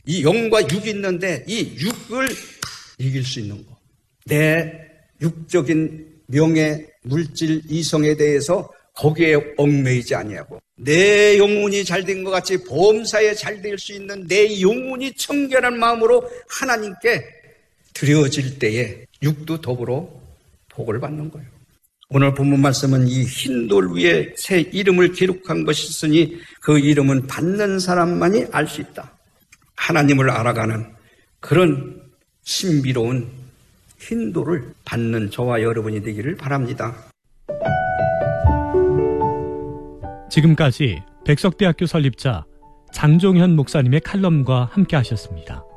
이 영과 육이 있는데 이 육을 이길 수 있는 거. 내 육적인 명예, 물질, 이성에 대해서 거기에 얽매이지 아니하고 내 영혼이 잘된 것 같이 범사에 잘될 수 있는 내 영혼이 청결한 마음으로 하나님께 드려질 때에 육도 더불어 복을 받는 거예요. 오늘 본문 말씀은 이 흰 돌 위에 새 이름을 기록한 것이 있으니 그 이름은 받는 사람만이 알 수 있다. 하나님을 알아가는 그런 신비로운 흰 돌을 받는 저와 여러분이 되기를 바랍니다. 지금까지 백석대학교 설립자 장종현 목사님의 칼럼과 함께 하셨습니다.